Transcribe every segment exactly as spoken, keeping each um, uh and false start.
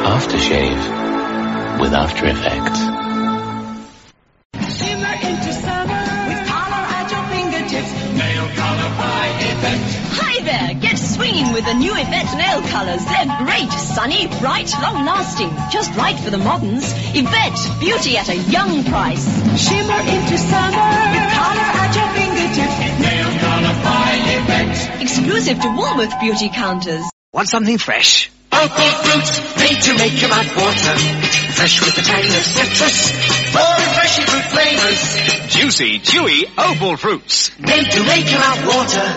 Aftershave with After Effects. Shimmer into summer with color at your fingertips. Nail color by Yvette. Hi there, get swinging with the new Yvette nail colors. They're great, sunny, bright, long-lasting. Just right for the moderns. Yvette, beauty at a young price. Shimmer into summer with color at your fingertips. Nail color by Yvette. Exclusive to Woolworth beauty counters. Want something fresh? Opal fruit, made to make your mouth water. Fresh with the tang of citrus, full refreshing fruit flavors. Juicy, chewy Opal fruits. Made to make your mouth water.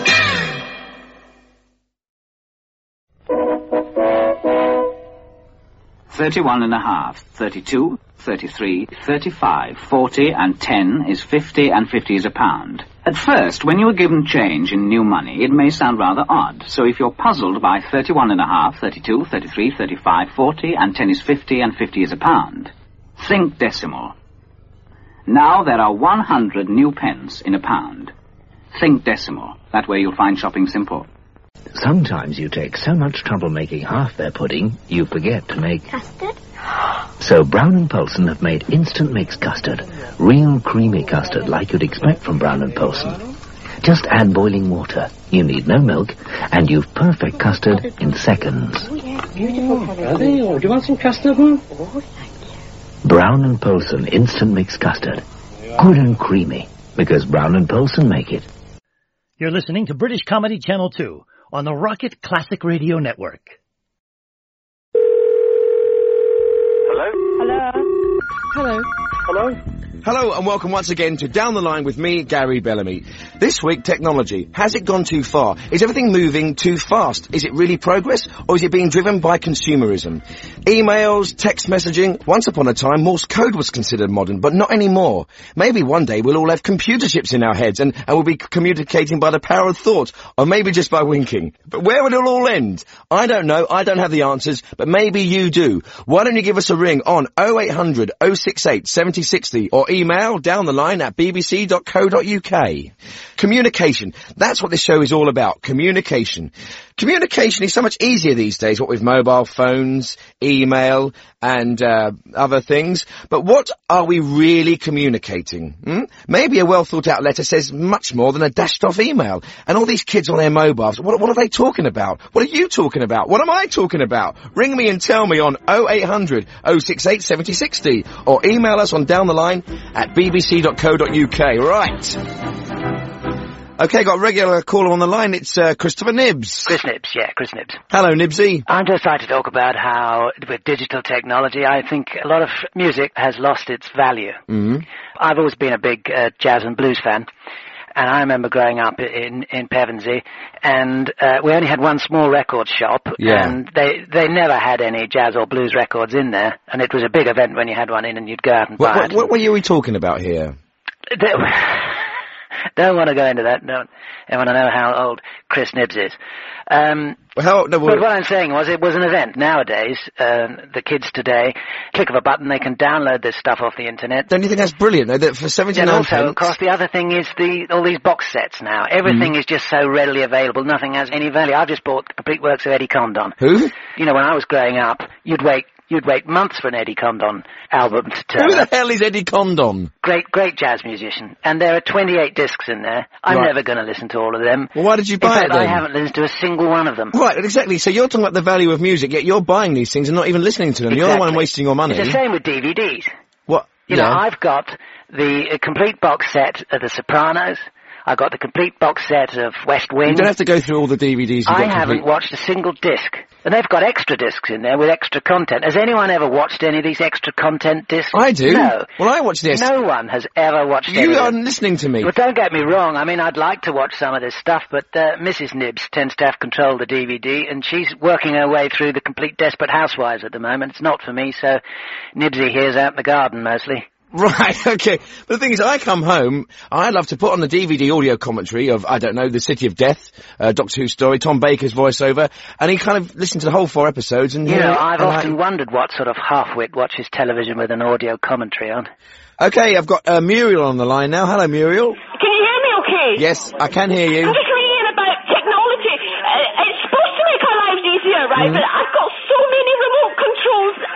Thirty-one and a half, thirty-two, thirty-three, thirty-five, forty, and ten is fifty, and fifty is a pound. At first, when you are given change in new money, it may sound rather odd. So if you're puzzled by thirty-one and a half, thirty-two, thirty-three, thirty-five, forty, and ten is fifty, and fifty is a pound, think decimal. Now there are one hundred new pence in a pound. Think decimal. That way you'll find shopping simple. Sometimes you take so much trouble making half their pudding, you forget to make... Custard? So Brown and Polson have made instant mix custard. Real creamy custard like you'd expect from Brown and Polson. Just add boiling water. You need no milk, and you've perfect custard in seconds. Oh, yes, beautiful colour. Are they? Or do you want some custard, Mum? Oh, thank you. Brown and Polson instant mix custard. Good and creamy, because Brown and Polson make it. You're listening to British Comedy Channel two on the Rocket Classic Radio Network. Hello? Hello? Hello? Hello? Hello and welcome once again to Down the Line with me, Gary Bellamy. This week, technology. Has it gone too far? Is everything moving too fast? Is it really progress, or is it being driven by consumerism? Emails, text messaging. Once upon a time, Morse code was considered modern, but not anymore. Maybe one day we'll all have computer chips in our heads and, and we'll be communicating by the power of thought, or maybe just by winking. But where will it all end? I don't know, I don't have the answers, but maybe you do. Why don't you give us a ring on oh eight hundred, oh six eight, seven oh six oh or email down the line at b b c dot co dot u k. Communication. That's what this show is all about. Communication. Communication is so much easier these days, what with mobile phones, email, and uh, other things. But what are we really communicating? Hmm? Maybe a well-thought-out letter says much more than a dashed-off email. And all these kids on their mobiles, what, what are they talking about? What are you talking about? What am I talking about? Ring me and tell me on oh eight hundred, oh six eight, seven oh six oh or email us on down the line at b b c dot co dot u k. Right. Okay, got a regular caller on the line. It's uh, Christopher Nibbs. Chris Nibbs, yeah, Chris Nibbs. Hello, Nibbsy. I'm just trying to talk about how, with digital technology, I think a lot of music has lost its value. Mm-hmm. I've always been a big uh, jazz and blues fan, and I remember growing up in, in Pevensey, and uh, we only had one small record shop, yeah. and they, they never had any jazz or blues records in there, and it was a big event when you had one in and you'd go out and what, buy what, it. What, what are we talking about here? They, Don't want to go into that. Don't. I want to know how old Chris Nibbs is. Um, well, how, no, well, but what I'm saying was it was an event. Nowadays, uh, the kids today, click of a button, they can download this stuff off the internet. Don't you think that's brilliant, though, that for seventy-nine And also, pence... of course, the other thing is the all these box sets now. Everything mm. is just so readily available. Nothing has any value. I've just bought complete works of Eddie Condon. Who? You know, when I was growing up, you'd wait... You'd wait months for an Eddie Condon album to turn Who the up. hell is Eddie Condon? Great, great jazz musician. And there are twenty-eight discs in there. I'm right. never going to listen to all of them. Well, why did you buy in fact, it then? I haven't listened to a single one of them. Right, exactly. So you're talking about the value of music, yet you're buying these things and not even listening to them. Exactly. You're the one wasting your money. It's the same with D V Ds. What? You yeah. know, I've got the uh, complete box set of The Sopranos. I've got the complete box set of West Wing. You don't have to go through all the D V Ds. I haven't watched a single disc. And they've got extra discs in there with extra content. Has anyone ever watched any of these extra content discs? I do. No. Well, I watch this. No one has ever watched You any aren't of them. listening to me. Well, don't get me wrong. I mean, I'd like to watch some of this stuff, but uh, Missus Nibbs tends to have control of the D V D, and she's working her way through the complete Desperate Housewives at the moment. It's not for me, so Nibbsy here's out in the garden mostly. Right, okay. But the thing is, I come home, I love to put on the D V D audio commentary of, I don't know, The City of Death, uh, Doctor Who story, Tom Baker's voiceover, and he kind of listened to the whole four episodes and... You know, I've and often I... wondered what sort of half-wit watches television with an audio commentary on. Okay, I've got uh, Muriel on the line now. Hello, Muriel. Can you hear me okay? Yes, I can hear you. I'm just reading about technology. Uh, it's supposed to make our lives easier, right? Mm. But I've got so many remote controls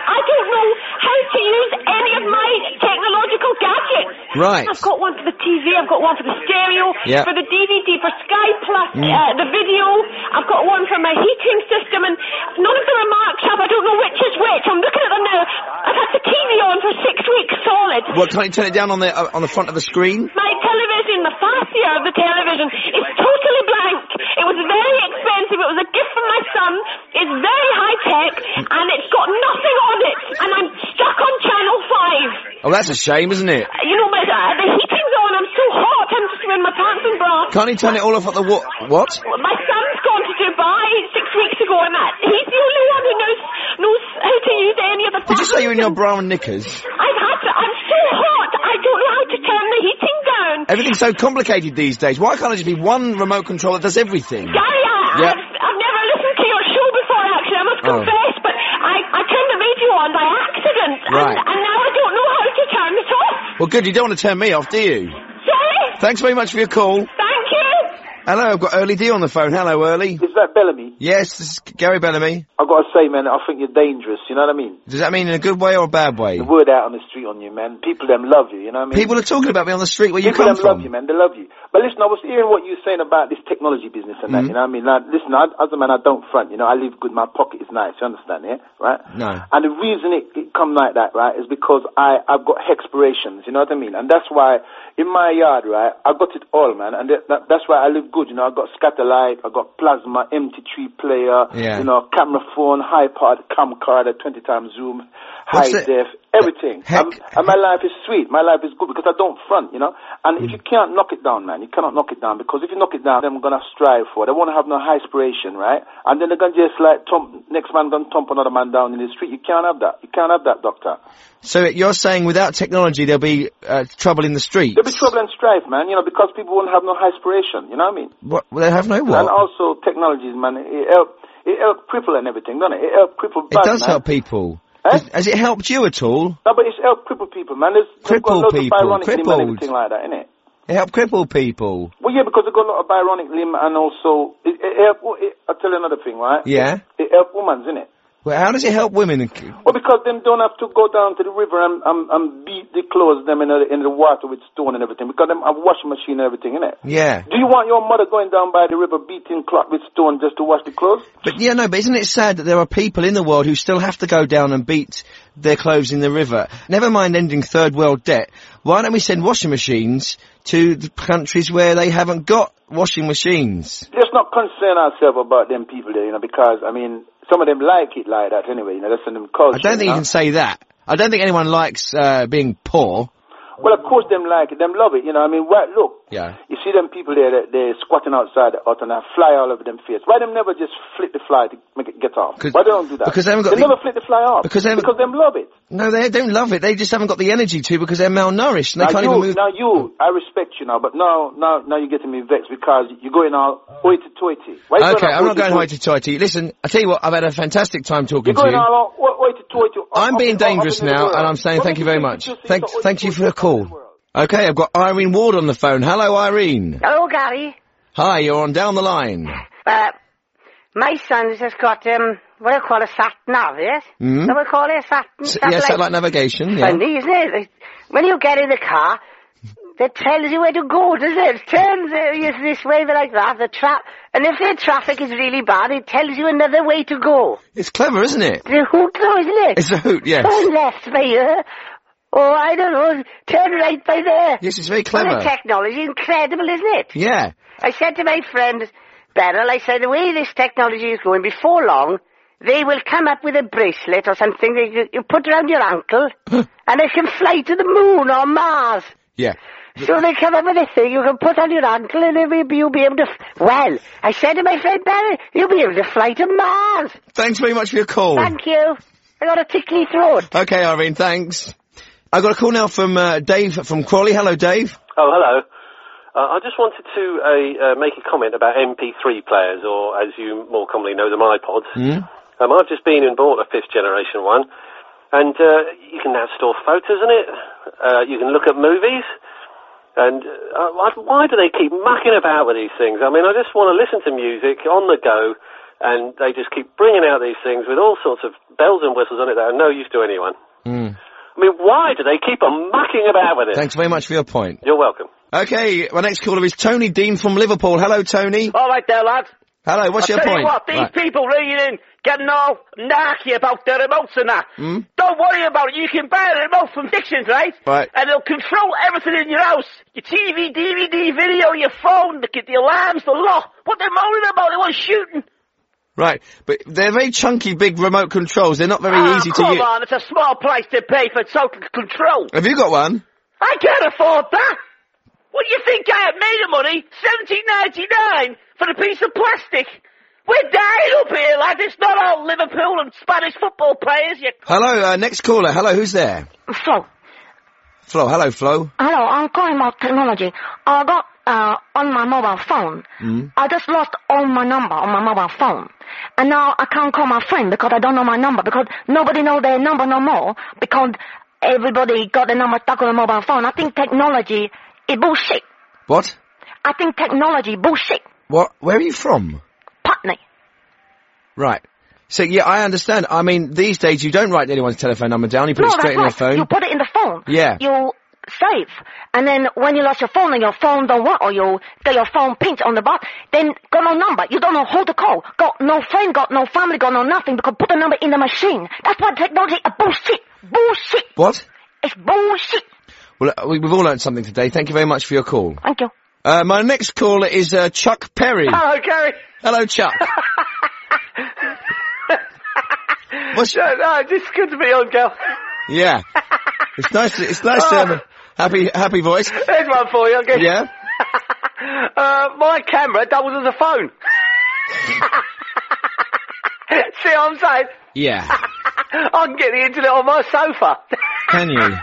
Right. I've got one for the T V, I've got one for the stereo, Yeah. for the D V D, for Sky Plus, Mm. uh, the video, I've got one for my heating system, and none of them are marked up. I don't know which is which. I'm looking at them now. I've had the T V on for six weeks solid. What, can't you turn it down on the uh, on the front of the screen? My television, the fascia of the television, is totally blank. It was very expensive. It was a gift from my son. It's very high tech, and it's got nothing on it. And I'm stuck on Channel five. Oh, that's a shame, isn't it? Uh, You know, my, uh, the heating's on. I'm so hot. I'm just wearing my pants and bra. Can't you turn it all off at the wa- what? Well, my son's gone to Dubai six weeks ago, and that he's the only one who knows knows how to use any of the. Did you say you're in your brown knickers? I've had to. I'm so hot. I don't know how to turn the heating down. Everything's so complicated these days. Why can't it just be one remote control that does everything? Gary, I, Yeah. I've, I've never listened to your show before, actually. I must Oh. confess, but I, I turned the radio on by accident, Right. and, and now I don't know how to turn it off. Well, good. You don't want to turn me off, do you? Sorry? Thanks very much for your call. Thank you. Hello, I've got Early D on the phone. Hello, Early. Is that Bellamy? Yes, this is Gary Bellamy. I've got to say, man, I think you're dangerous, you know what I mean? Does that mean in a good way or a bad way? The word out on the street on you, man. People them love you, you know what I mean? People are talking about me on the street where you People come them from. love you, man. They love you. But listen, I was hearing what you were saying about this technology business and that, Mhm. you know what I mean? Like, listen, I, as a man, I don't front, you know, I live good, my pocket is nice, you understand, yeah? Right? No. And the reason it, it come like that, right, is because I, I've got expirations, you know what I mean? And that's why, in my yard, right, I've got it all, man. And that, that, that's why I live good, you know, I've got Scatterlight, I've got Plasma, M T three player, Yeah. you know, camera phone, HiPod, camcorder, twenty times zoom, high What's it- def, everything. Heck- Um, and my life is sweet. My life is good because I don't front, you know. And Mm. if you can't knock it down, man, you cannot knock it down because if you knock it down, they're gonna strive for it. They won't have no high aspiration, right? And then they're gonna just like thump, next man gonna thump another man down in the street. You can't have that. You can't have that, doctor. So you're saying without technology there'll be uh, trouble in the streets? There'll be trouble and strife, man. You know, because people won't have no high aspiration. You know what I mean? What? Well, they have no And what? also technologies, man. It help. It help cripple and everything, doesn't it? It help cripple. It bad, does man. help people. Eh? Has, has it helped you at all? No, but it's help cripple people, man. There's, they've got Cripple loads people, of bionic limb crippled. and everything like that, innit? It helped cripple people. Well, yeah, because they've got a lot of bionic limb and also, it, it help, it, I'll tell you another thing, right? Yeah. It help women's, innit? Well, how does it help women? Well, because them don't have to go down to the river and, and, and beat the clothes them in the, in the water with stone and everything. Because them have washing machine and everything, innit? Yeah. Do you want your mother going down by the river beating cloth with stone just to wash the clothes? But yeah, no, but isn't it sad that there are people in the world who still have to go down and beat their clothes in the river? Never mind ending third world debt. Why don't we send washing machines to the countries where they haven't got washing machines? Let's not concern ourselves about them people there, you know, because, I mean, some of them like it like that anyway, you know, that's in them culture. I don't think you know? can say that. I don't think anyone likes uh, being poor. Well, of course, them like it, them love it, you know. I mean, what, look, Yeah. you see them people there, that they're squatting outside the hut and they fly all over them face. Why them never just flick the fly to make it get off? 'Cause- Why they don't do that? because they haven't got They the- never flick the fly off. Because they haven't- because them love it. No, they don't love it. They just haven't got the energy to because they're malnourished and they now can't you, even move. now you, I respect you now, but now, now, now you're getting me vexed because you're going all hoity-toity. Why you Okay, going all I'm not going hoity-toity? hoity-toity. Listen, I tell you what, I've had a fantastic time talking You're to going you. all hoity-toity. I'm up- being up- up dangerous in the now, world. and I'm saying What thank you makes very think much. you just Thank, think that thank you for the hoity-toity call. Okay, I've got Irene Ward on the phone. Hello, Irene. Hello, Gary. Hi, you're on Down the Line. Uh, my son's has got, um, what do you call a sat nav, yes? Mm. What do we call it, a sat S- yeah, satellite navigation, yeah. Funny, isn't it? When you get in the car, it tells you where to go, does it? It turns uh, this way, like that, the tra- and if the traffic is really bad, it tells you another way to go. It's clever, isn't it? It's a hoot, though, isn't it? It's a hoot, yes. Turn left by here. Oh, I don't know, turn right by there. Yes, it's very Well, clever. the technology is incredible, isn't it? Yeah. I said to my friend Beryl, I said, the way this technology is going, before long, they will come up with a bracelet or something that you, you put around your ankle, and it can fly to the moon or Mars. Yeah. So they come up with a thing you can put on your ankle, and it'll be, you'll be able to... F- well, I said to my friend Beryl, you'll be able to fly to Mars. Thanks very much for your call. Thank you. I got a tickly throat. Okay, Irene, thanks. I got a call now from uh, Dave from Crawley. Hello, Dave. Oh, hello. Uh, I just wanted to uh, uh, make a comment about M P three players, or as you more commonly know them, iPods. Mm. Um, I've just been and bought a fifth generation one, and uh, you can now store photos in it. Uh, you can look at movies. And uh, why- why do they keep mucking about with these things? I mean, I just want to listen to music on the go, and they just keep bringing out these things with all sorts of bells and whistles on it that are no use to anyone. Mm. I mean, why do they keep on mucking about with it? Thanks very much for your point. You're welcome. Okay, my next caller is Tony Dean from Liverpool. Hello, Tony. All right there, lad. Hello, what's I'll your tell point? You what, these Right. people ringing in, getting all narky about their remotes and that. Mm? Don't worry about it. You can buy a remote from Dixon's, right? Right. And it'll control everything in your house. Your T V, D V D, video, your phone, the, the alarms, the lot. What they're moaning about, they want shooting. Right, but they're very chunky, big remote controls. They're not very oh, easy to come use. on, it's a small price to pay for total control. Have you got one? I can't afford that. What do you think I have made of money? seventeen ninety-nine for a piece of plastic. We're dying up here, lad. It's not all Liverpool and Spanish football players. You... Hello, uh, next caller. Hello, who's there? Flo. Flo, hello, Flo. Hello, I'm calling about technology. I got, uh, on my mobile phone. Mm. I just lost all my number on my mobile phone. And now I can't call my friend because I don't know my number, because nobody knows their number no more, because everybody got the number stuck on the mobile phone. I think technology is bullshit. What? I think technology bullshit. What? Where are you from? Putney. Right. So, yeah, I understand. I mean, these days you don't write anyone's telephone number down. You put no, it straight that's in right. your phone. You put it in the phone. Yeah. You save. And then when you lost your phone and your phone don't work, or you get your phone pinched on the bot, then got no number. You don't know who to call. Got no friend, got no family, got no nothing, because put the number in the machine. That's why technology is bullshit. Bullshit. What? It's bullshit. Well, uh, we- we've all learned something today. Thank you very much for your call. Thank you. Uh, my next caller is, uh, Chuck Perry. Hello, Gary. Hello, Chuck. What's no, no, it's good to be on, girl. Yeah. It's nice to, it's nice to have a happy, happy voice. There's one for you, okay? Yeah? uh, my camera doubles as a phone. See what I'm saying? Yeah. I can get the internet on my sofa. Can you?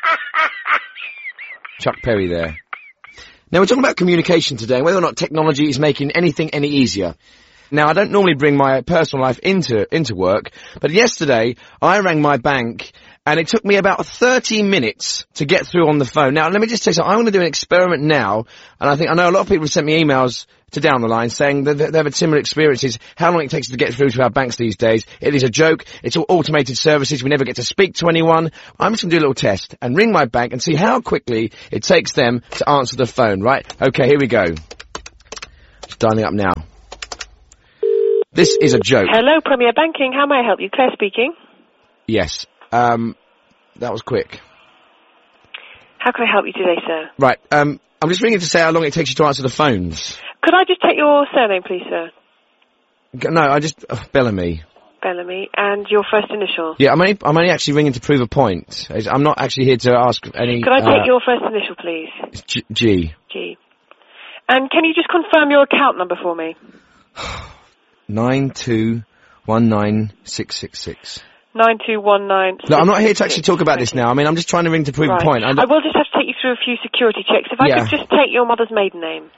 Chuck Perry there. Now, we're talking about communication today, and whether or not technology is making anything any easier. Now, I don't normally bring my personal life into into work, but yesterday I rang my bank, and it took me about thirty minutes to get through on the phone. Now, let me just tell you something. I'm going to do an experiment now, and I think I know a lot of people have sent me emails to down the line saying that they've had similar experiences, how long it takes to get through to our banks these days. It is a joke. It's all automated services. We never get to speak to anyone. I'm just going to do a little test and ring my bank and see how quickly it takes them to answer the phone, right? Okay, here we go. Just dialing up now. This is a joke. Hello, Premier Banking. How may I help you? Claire speaking. Yes. Um, that was quick. How can I help you today, sir? Right. Um, I'm just ringing to say how long it takes you to answer the phones. Could I just take your surname, please, sir? G- No, I just... Uh, Bellamy. Bellamy. And your first initial? Yeah, I'm only, I'm only actually ringing to prove a point. It's- I'm not actually here to ask any... Could I take uh, your first initial, please? it's G. G. G. And can you just confirm your account number for me? nine two one nine six six six. nine two one nine. No, I'm not here to actually talk about this now. I mean, I'm just trying to ring to prove Right. a point. I'm I will just have to take you through a few security checks. If I Yeah. could just take your mother's maiden name.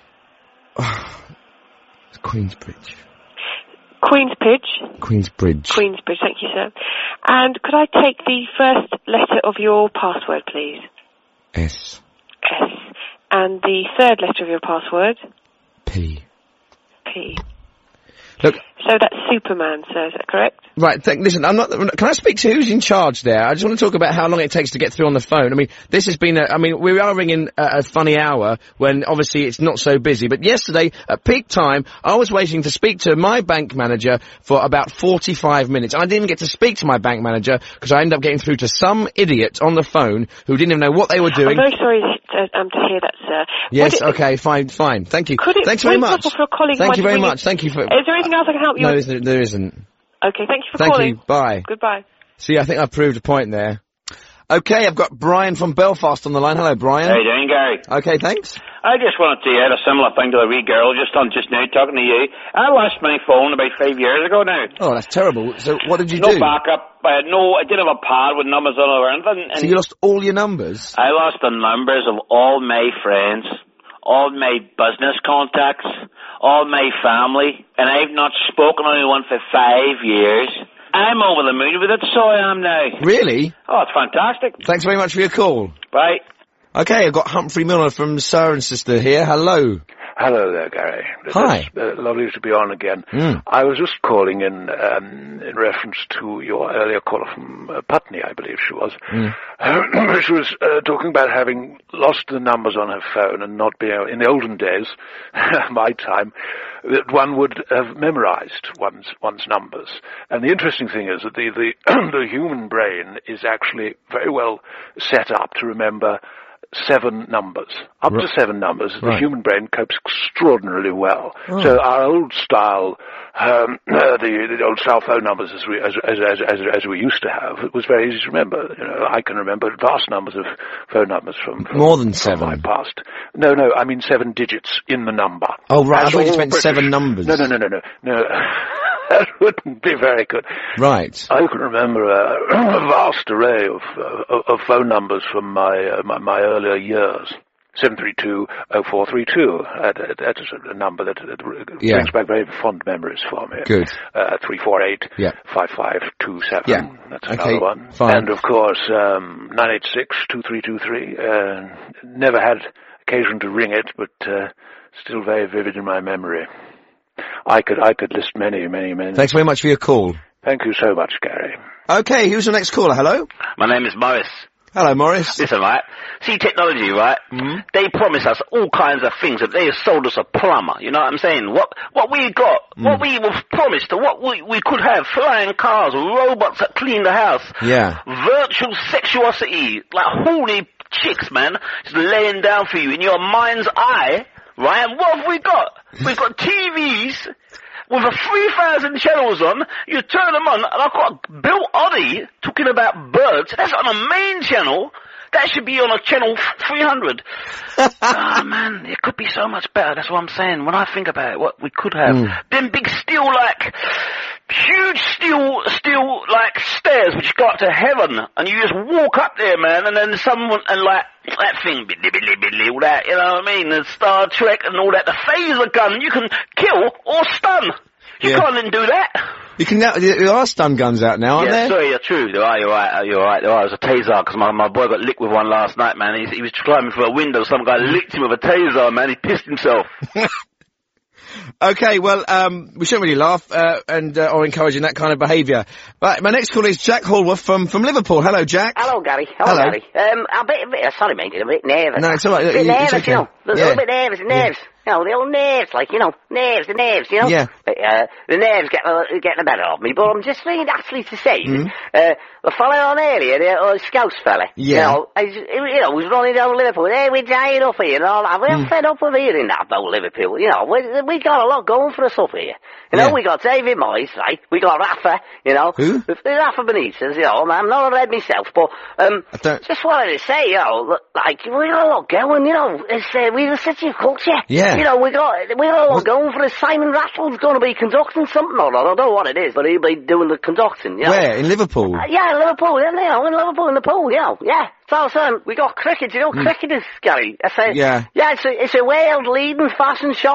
It's Queensbridge. Queensbridge. Queensbridge. Queensbridge, thank you, sir. And could I take the first letter of your password, please? S. S. And the third letter of your password? P. P. Look... So that's Superman, sir, is that correct? Right, th- listen, I'm not, can I speak to who's in charge there? I just want to talk about how long it takes to get through on the phone. I mean, this has been a, I mean, we are ringing a, a funny hour when obviously it's not so busy, but yesterday, at peak time, I was waiting to speak to my bank manager for about forty-five minutes. I didn't get to speak to my bank manager because I ended up getting through to some idiot on the phone who didn't even know what they were doing. I'm very sorry to, um, to hear that, sir. Yes, Would it, okay, fine, fine. Thank you. Could it, Thanks very would it be much. possible for a colleague Thank might you very ring much. Thank you for... Is there anything else I can help you No, with? there- there isn't. Okay, thank you for Thank calling. you. Bye. Goodbye. See, I think I've proved a point there. Okay, I've got Brian from Belfast on the line. Hello, Brian. How you doing, Gary? Okay, thanks. I just wanted to add a similar thing to the wee girl just on just now talking to you. I lost my phone about five years ago now. Oh, that's terrible. So what did you no do? No backup. I had no, I didn't have a pad with numbers on it or anything. And so you lost all your numbers? I lost the numbers of all my friends, all my business contacts, all my family, and I've not spoken to anyone for five years. I'm over the moon with it, so I am now. Really? Oh, it's fantastic. Thanks very much for your call. Bye. Okay, I've got Humphrey Miller from Sir and Sister here. Hello. Hello there, Gary. Hi. It's uh, lovely to be on again. Mm. I was just calling in um, in reference to your earlier caller from uh, Putney, I believe she was. Mm. She was uh, talking about having lost the numbers on her phone and not being able, in the olden days, my time, that one would have memorized one's one's numbers. And the interesting thing is that the the, the human brain is actually very well set up to remember seven numbers. Up Right. to seven numbers, the Right. human brain copes extraordinarily well. Oh. So our old style, um, uh, the, the old style phone numbers as we as, as as as as we used to have, it was very easy to remember. You know, I can remember vast numbers of phone numbers from, from More than from seven. my past. No, no, I mean seven digits in the number. Oh, right, I As thought you all meant British- seven numbers. No, no, no, no, no, no. That wouldn't be very good. Right. I can remember a, a vast array of, uh, of phone numbers from my, uh, my my earlier years. seven three two oh four three two. Uh, that- that is a number that, that Yeah. brings back very fond memories for me. Good. Uh, three four eight Yeah. five five two seven. Yeah. That's Okay, another one. fine. And of course, um, nine eight six two three two three. Uh, never had occasion to ring it, but uh, still very vivid in my memory. I could I could list many, many, many. Thanks very much for your call. Thank you so much, Gary. Okay, who's the next caller? Hello? My name is Morris. Hello, Morris. Listen, right? See, technology, right? Mm-hmm. They promise us all kinds of things. If they sold us a plumber, you know what I'm saying? What what we got, Mm. what we were promised, what we, we could have, flying cars, robots that clean the house, Yeah. virtual sexuosity, like horny chicks, man, just laying down for you in your mind's eye, right? And what have we got? We've got T Vs with a three thousand channels on. You turn them on, and I've got Bill Oddie talking about birds. That's on a main channel. That should be on a channel three hundred. Ah, man, it could be so much better. That's what I'm saying. When I think about it, what we could have. Mm. Them big steel, like, huge steel, steel, like, stairs which go up to heaven. And you just walk up there, man, and then someone, and like, that thing, biddly, biddly, biddly, all that, you know what I mean? The Star Trek and all that. The phaser gun, you can kill or stun. You Yeah. can't then do that. You can now, there are stun guns out now, aren't Yeah, there? sorry, you're true. There are, you're right, uh, you're right. There are. It was a taser, because my, my boy got licked with one last night, man. He, he was climbing through a window, some guy licked him with a taser, man. He pissed himself. Okay, well, um, we shouldn't really laugh, uh, and, uh, or encouraging that kind of behaviour. Right, my next caller is Jack Hallworth from, from Liverpool. Hello, Jack. Hello, Gary. Hello, Hello. Gary. Um, I'm a bit, a bit, sorry, mate, I'm a bit nervous. No, it's all right. A bit You- it's nervous, okay. you know. A Yeah. little bit nervous, nerves. You know, the old nerves, like, you know, nerves, the nerves, you know. Yeah. But, uh, the nerves get, uh, getting the better of me, but I'm just saying, actually, to say, Mm. uh, the fella on earlier, the uh, Scouse fella, Yeah. you know, I, you know, was running down Liverpool, hey, we're dying up here and all that. We're Mm. fed up with hearing that about Liverpool, you know. We, we got a lot going for us up here. You know, Yeah. we got David Moyes, right? We got Rafa, you know. Who? Rafa Benitez, you know. I'm not a red myself, but, um, I don't... just wanted to say, you know, look, like, we got a lot going, you know. It's, uh, we're a city of culture. Yeah. You know, we got, we got a lot going for us. Simon Rattle's going to be conducting something or other. I don't know what it is, but he'll be doing the conducting, you know. Where? In Liverpool? Uh, yeah, in Liverpool, you know, in Liverpool, in the pool, you know, yeah. So, son, we got cricket, you know, cricket is, Gary. I say, Yeah. Yeah, it's a, it's a world leading fashion shop.